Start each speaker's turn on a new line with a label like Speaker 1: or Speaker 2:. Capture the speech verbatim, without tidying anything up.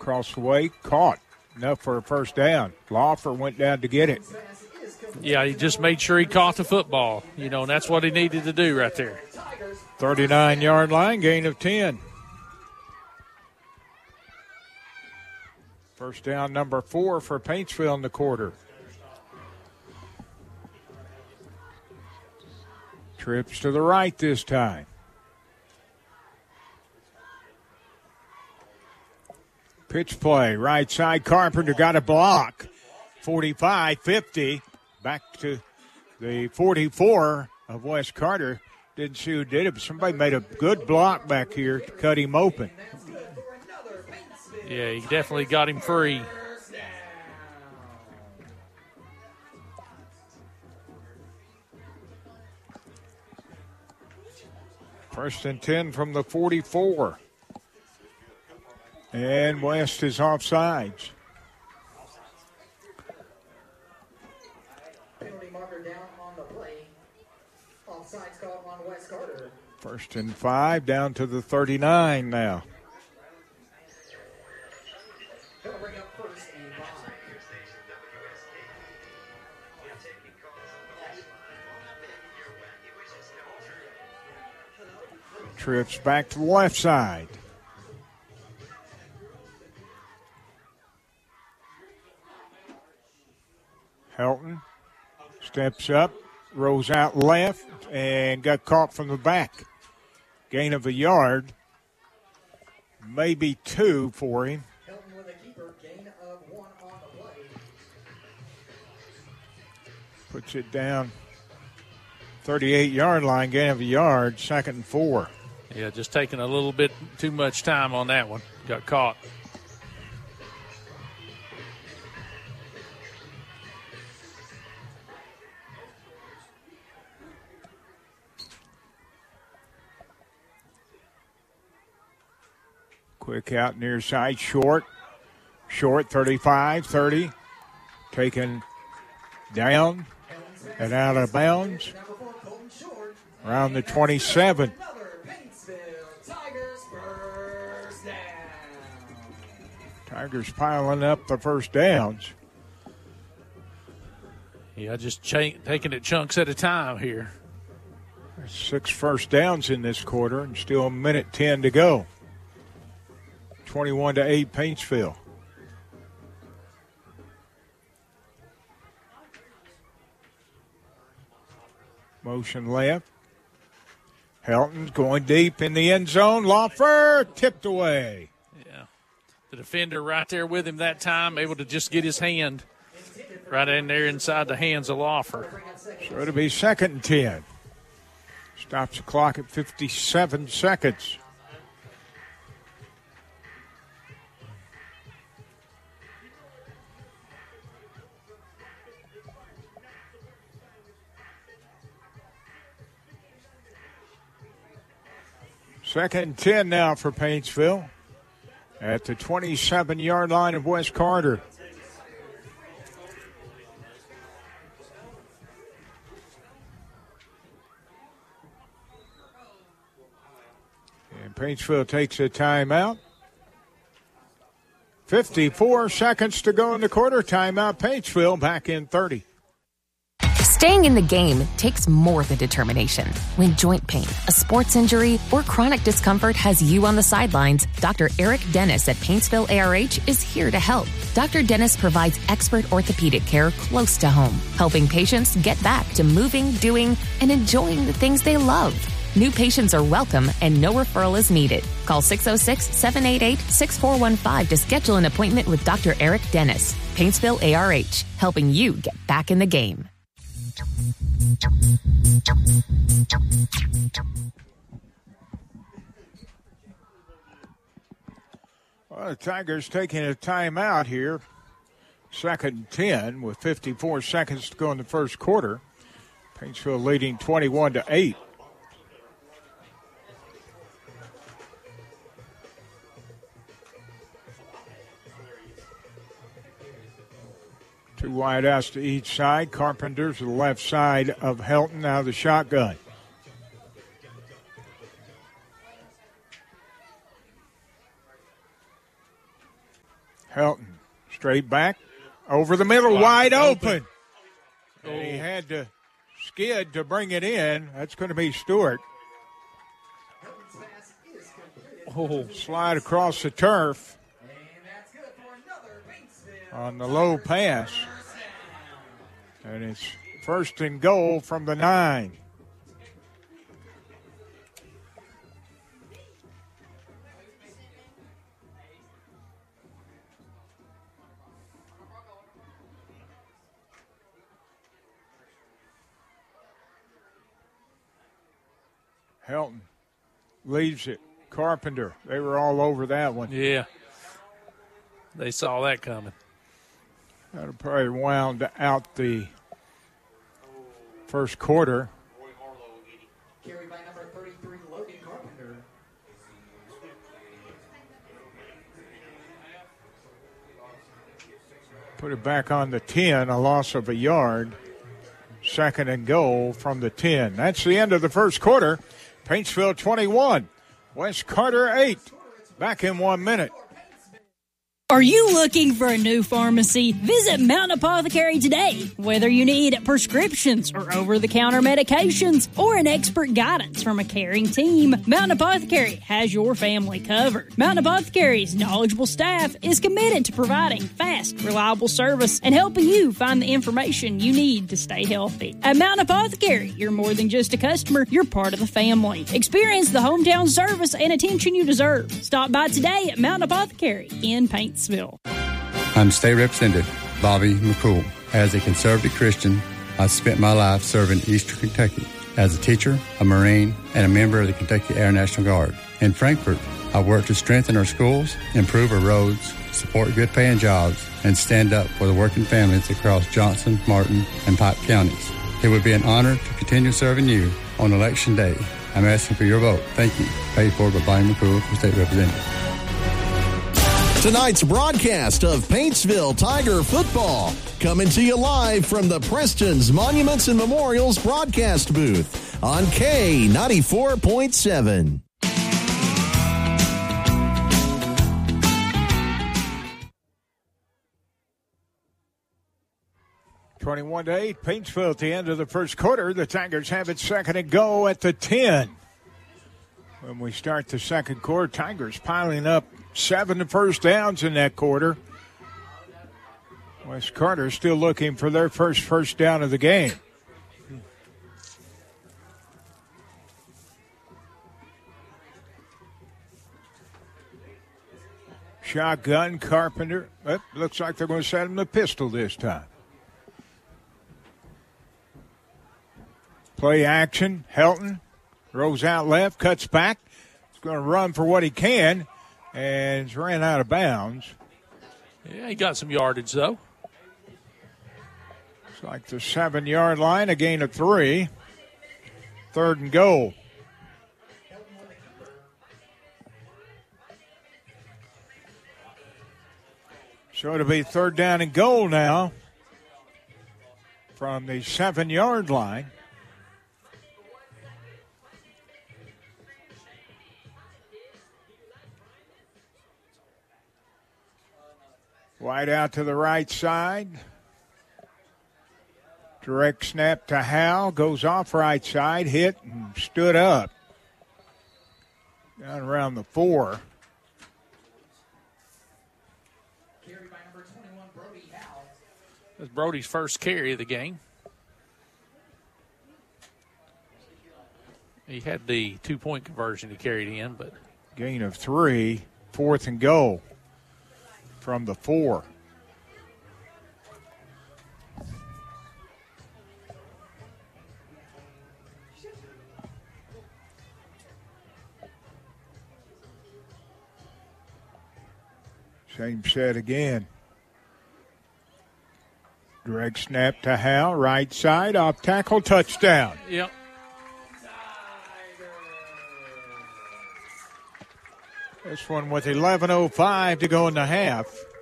Speaker 1: Across the way, caught. Enough for a first down. Laufer went down to get it.
Speaker 2: Yeah, he just made sure he caught the football. You know, and that's what he needed to do right there.
Speaker 1: thirty-nine-yard line, gain of ten. First down number four for Paintsville in the quarter. Trips to the right this time. Pitch play, right side. Carpenter got a block. forty-five fifty. Back to the forty-four of West Carter. Didn't see who did it, but somebody made a good block back here to cut him open.
Speaker 2: Yeah, he definitely got him free.
Speaker 1: First and ten from the forty-four. And West is offsides.
Speaker 3: Penalty marker down on the play. Offsides called on West Carter.
Speaker 1: First and five, down to the thirty-nine now.
Speaker 3: They'll bring up first and five.
Speaker 1: Trips back to the left side. Helton steps up, rolls out left, and got caught from the back. Gain of a yard, maybe two for him.
Speaker 3: Helton with a keeper, gain of one on the play.
Speaker 1: Puts it down. thirty-eight-yard line, gain of a yard, second and four.
Speaker 2: Yeah, just taking a little bit too much time on that one. Got caught.
Speaker 1: Quick out near side, short. Short, thirty-five, thirty. Taken down and out of bounds. Around the twenty-seven. Tigers piling up the first downs.
Speaker 2: Yeah, just ch- taking it chunks at a time here.
Speaker 1: Six first downs in this quarter and still a minute ten to go. twenty-one to eight Paintsville. Motion left. Helton's going deep in the end zone. Laufer tipped away.
Speaker 2: Yeah. The defender right there with him that time, able to just get his hand right in there inside the hands of Laufer.
Speaker 1: So it'll be second and ten. Stops the clock at fifty-seven seconds. Second and ten now for Paintsville at the twenty-seven-yard line of West Carter. And Paintsville takes a timeout. fifty-four seconds to go in the quarter. Timeout. Paintsville back in thirty.
Speaker 4: Staying in the game takes more than determination. When joint pain, a sports injury, or chronic discomfort has you on the sidelines, Doctor Eric Dennis at Paintsville A R H is here to help. Doctor Dennis provides expert orthopedic care close to home, helping patients get back to moving, doing, and enjoying the things they love. New patients are welcome and no referral is needed. Call six oh six, seven eight eight, six four one five to schedule an appointment with Doctor Eric Dennis. Paintsville A R H, helping you get back in the game.
Speaker 1: Well, the Tigers taking a timeout here. Second and ten with fifty-four seconds to go in the first quarter. Paintsville leading twenty-one to eight. Two wide outs to each side. Carpenter's to the left side of Helton, now the shotgun. Helton straight back over the middle, wide, wide open. open. And he had to skid to bring it in. That's going to be Stewart.
Speaker 2: Oh.
Speaker 1: Slide across the turf on the low pass. And it's first and goal from the nine. Helton leaves it. Carpenter, they were all over that one.
Speaker 2: Yeah. They saw that coming.
Speaker 1: That would probably wound out the first quarter.
Speaker 3: Carried by number thirty-three, Logan Carpenter.
Speaker 1: Put it back on the ten, a loss of a yard. Second and goal from the ten. That's the end of the first quarter. Paintsville twenty-one, West Carter eight. Back in one minute.
Speaker 5: Are you looking for a new pharmacy? Visit Mountain Apothecary today. Whether you need prescriptions or over-the-counter medications or an expert guidance from a caring team, Mountain Apothecary has your family covered. Mountain Apothecary's knowledgeable staff is committed to providing fast, reliable service and helping you find the information you need to stay healthy. At Mountain Apothecary, you're more than just a customer, you're part of the family. Experience the hometown service and attention you deserve. Stop by today at Mountain Apothecary in Paintsville.
Speaker 6: I'm State Representative Bobby McCool. As a conservative Christian, I spent my life serving Eastern Kentucky as a teacher, a Marine, and a member of the Kentucky Air National Guard. In Frankfort, I worked to strengthen our schools, improve our roads, support good-paying jobs, and stand up for the working families across Johnson, Martin, and Pike counties. It would be an honor to continue serving you on Election Day. I'm asking for your vote. Thank you. Paid for by Bobby McCool for State Representative.
Speaker 7: Tonight's broadcast of Paintsville Tiger football coming to you live from the Preston's Monuments and Memorials broadcast booth on K ninety-four point seven.
Speaker 1: twenty-one to eight, Paintsville at the end of the first quarter. The Tigers have it second and go at the ten. When we start the second quarter, Tigers piling up seven first downs in that quarter. West Carter still looking for their first first down of the game. Shotgun, Carpenter. Oh, looks like they're going to set him the pistol this time. Play action. Helton throws out left, cuts back. He's going to run for what he can, and he's ran out of bounds.
Speaker 2: Yeah, he got some yardage, though.
Speaker 1: It's like the seven-yard line, a gain of three. Third and goal. So it'll be third down and goal now from the seven-yard line. Wide out to the right side. Direct snap to Hal. Goes off right side. Hit and stood up. Down around the four.
Speaker 3: Carried by number twenty-one, Brody Hal.
Speaker 2: That's Brody's first carry of the game. He had the two-point conversion he carried in, but
Speaker 1: gain of three. Fourth and goal from the four. Same set again. Direct snap to Hal, right side, off tackle, touchdown.
Speaker 2: Yep.
Speaker 1: This one with eleven oh five to go in the half.